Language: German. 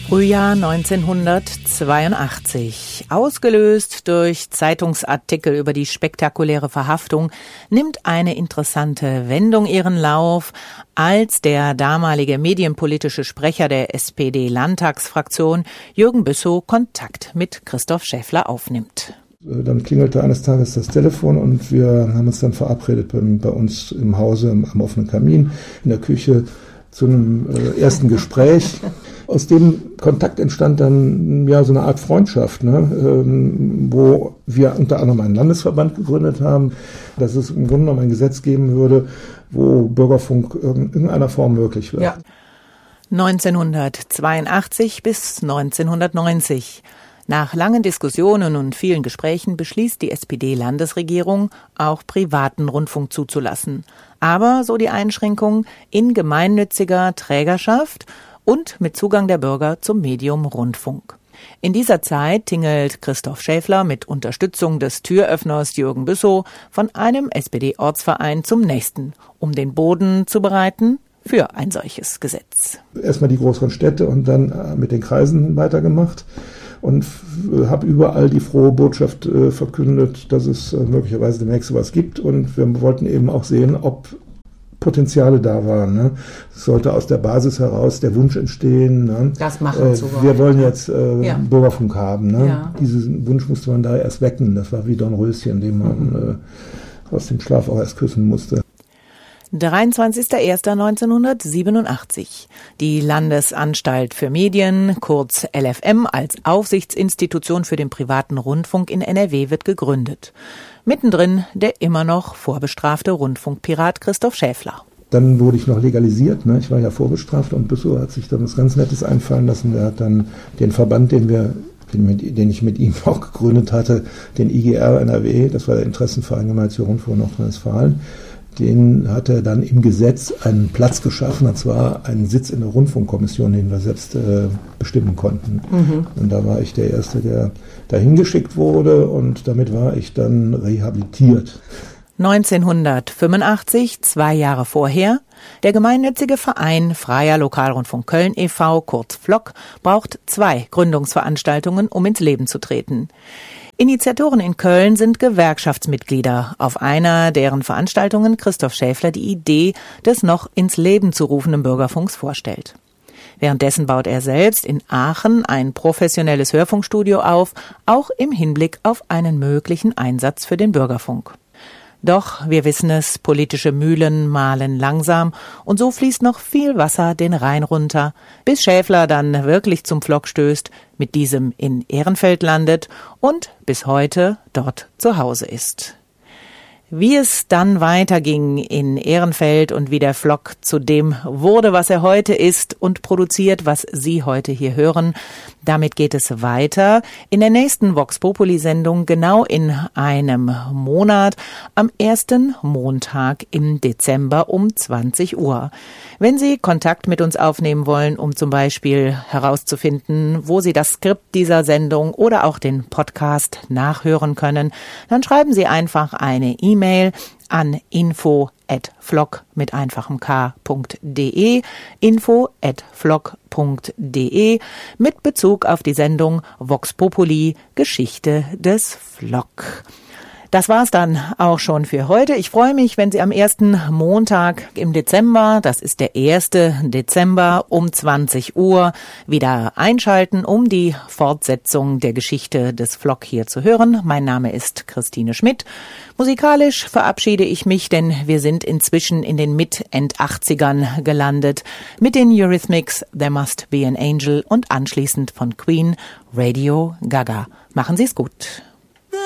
Frühjahr 1982. Ausgelöst durch Zeitungsartikel über die spektakuläre Verhaftung nimmt eine interessante Wendung ihren Lauf, als der damalige medienpolitische Sprecher der SPD-Landtagsfraktion Jürgen Büssow Kontakt mit Christoph Schäffler aufnimmt. Dann klingelte eines Tages das Telefon und wir haben uns dann verabredet bei uns im Hause am offenen Kamin in der Küche zu einem ersten Gespräch. Aus dem Kontakt entstand dann so eine Art Freundschaft, wo wir unter anderem einen Landesverband gegründet haben, dass es im Grunde genommen ein Gesetz geben würde, wo Bürgerfunk in irgendeiner Form möglich wird. Ja. 1982 bis 1990. Nach langen Diskussionen und vielen Gesprächen beschließt die SPD-Landesregierung, auch privaten Rundfunk zuzulassen. Aber, so die Einschränkung, in gemeinnütziger Trägerschaft und mit Zugang der Bürger zum Medium Rundfunk. In dieser Zeit tingelt Christoph Schäffler mit Unterstützung des Türöffners Jürgen Büssow von einem SPD-Ortsverein zum nächsten, um den Boden zu bereiten für ein solches Gesetz. Erstmal die größeren Städte und dann mit den Kreisen weitergemacht und habe überall die frohe Botschaft verkündet, dass es möglicherweise demnächst sowas gibt, und wir wollten eben auch sehen, ob Potenziale da waren. Es sollte aus der Basis heraus der Wunsch entstehen. Das machen zu wollen. Wir wollen jetzt Bürgerfunk haben. Ja. Diesen Wunsch musste man da erst wecken. Das war wie Dornröschen, den man aus dem Schlaf auch erst küssen musste. 23.01.1987. Die Landesanstalt für Medien, kurz LFM, als Aufsichtsinstitution für den privaten Rundfunk in NRW wird gegründet. Mittendrin der immer noch vorbestrafte Rundfunkpirat Christoph Schäffler. Dann wurde ich noch legalisiert. Ich war ja vorbestraft, und Büssow hat sich dann was ganz Nettes einfallen lassen. Er hat dann den Verband, den ich mit ihm auch gegründet hatte, den IGR NRW, das war der Interessenverein Gemeinnütziger Rundfunk Nordrhein-Westfalen, den hat er dann im Gesetz einen Platz geschaffen, und zwar einen Sitz in der Rundfunkkommission, den wir selbst bestimmen konnten. Und da war ich der Erste, der dahin geschickt wurde, und damit war ich dann rehabilitiert. 1985, 2 Jahre vorher, der gemeinnützige Verein Freier Lokalrundfunk Köln e.V., kurz FLOK, braucht 2 Gründungsveranstaltungen, um ins Leben zu treten. Initiatoren in Köln sind Gewerkschaftsmitglieder. Auf einer deren Veranstaltungen Christoph Schäffler die Idee des noch ins Leben zu rufenden Bürgerfunks vorstellt. Währenddessen baut er selbst in Aachen ein professionelles Hörfunkstudio auf, auch im Hinblick auf einen möglichen Einsatz für den Bürgerfunk. Doch, wir wissen es, politische Mühlen mahlen langsam, und so fließt noch viel Wasser den Rhein runter, bis Schäffler dann wirklich zum Pflock stößt, mit diesem in Ehrenfeld landet und bis heute dort zu Hause ist. Wie es dann weiterging in Ehrenfeld und wie der Pflock zu dem wurde, was er heute ist und produziert, was Sie heute hier hören, damit geht es weiter in der nächsten Vox Populi-Sendung, genau in einem Monat, am 1. Montag im Dezember um 20 Uhr. Wenn Sie Kontakt mit uns aufnehmen wollen, um zum Beispiel herauszufinden, wo Sie das Skript dieser Sendung oder auch den Podcast nachhören können, dann schreiben Sie einfach eine E-Mail an info@flock mit einfachem k.de, info@flock.de mit Bezug auf die Sendung Vox Populi, Geschichte des Flock. Das war's dann auch schon für heute. Ich freue mich, wenn Sie am 1. Montag im Dezember, das ist der 1. Dezember um 20 Uhr, wieder einschalten, um die Fortsetzung der Geschichte des Flock hier zu hören. Mein Name ist Christine Schmidt. Musikalisch verabschiede ich mich, denn wir sind inzwischen in den End-80ern gelandet mit den Eurythmics, There Must Be an Angel und anschließend von Queen, Radio Gaga. Machen Sie es gut.